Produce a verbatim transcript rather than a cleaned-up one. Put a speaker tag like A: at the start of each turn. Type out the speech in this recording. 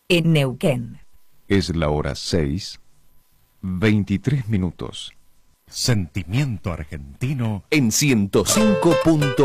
A: en Neuquén.
B: Es la hora seis, veintitrés minutos.
C: Sentimiento argentino
B: En ciento cinco punto